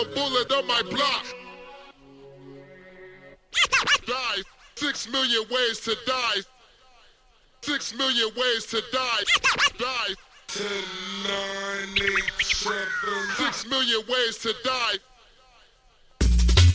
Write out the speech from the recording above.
A bullet on my block. Die. 6 million ways to die. 6 million ways to die. Die. 10, 9, 8, 7. 6 million ways to die.